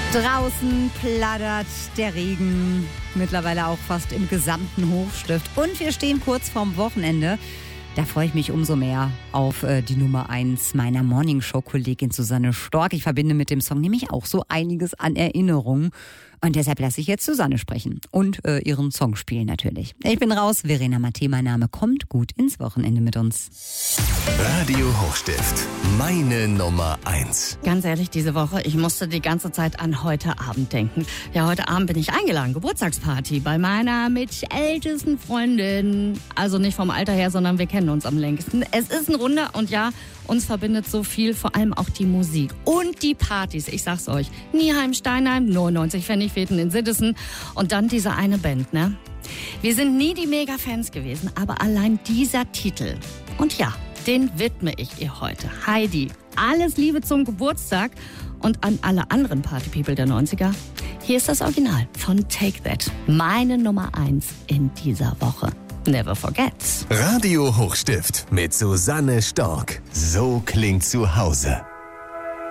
Draußen plattert der Regen, mittlerweile auch fast im gesamten Hochstift. Und wir stehen kurz vorm Wochenende. Da freue ich mich umso mehr auf die Nummer 1 meiner Morningshow-Kollegin Susanne Stork. Ich verbinde mit dem Song nämlich auch so einiges an Erinnerungen. Und deshalb lasse ich jetzt Susanne sprechen und ihren Song spielen natürlich. Ich bin raus, Verena Matthe, mein Name. Kommt gut ins Wochenende mit uns. Radio Hochstift, meine Nummer 1. Ganz ehrlich, diese Woche, ich musste die ganze Zeit an heute Abend denken. Ja, heute Abend bin ich eingeladen, Geburtstagsparty bei meiner ältesten Freundin. Also nicht vom Alter her, sondern wir kennen uns am längsten. Es ist ein Runder und ja, uns verbindet so viel, vor allem auch die Musik und die Partys. Ich sag's euch, Nieheim, Steinheim, 99 Pfennigfeten in Siddesen und dann diese eine Band, ne? Wir sind nie die Mega-Fans gewesen, aber allein dieser Titel. Und ja, den widme ich ihr heute. Heidi, alles Liebe zum Geburtstag und an alle anderen Partypeople der 90er. Hier ist das Original von Take That, meine Nummer 1 in dieser Woche. Never forget. Radio Hochstift mit Susanne Stork. So klingt zu Hause.